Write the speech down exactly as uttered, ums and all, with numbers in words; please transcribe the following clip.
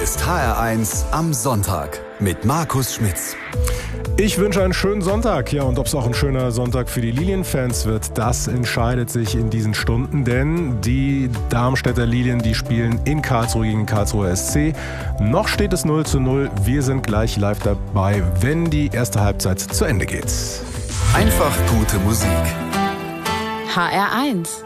ist H R eins am Sonntag mit Markus Schmitz. Ich wünsche einen schönen Sonntag. Ja, und ob es auch ein schöner Sonntag für die Lilien-Fans wird, das entscheidet sich in diesen Stunden. Denn die Darmstädter Lilien, die spielen in Karlsruhe gegen Karlsruher S C. Noch steht es null zu null. Wir sind gleich live dabei, wenn die erste Halbzeit zu Ende geht. Einfach gute Musik. H R eins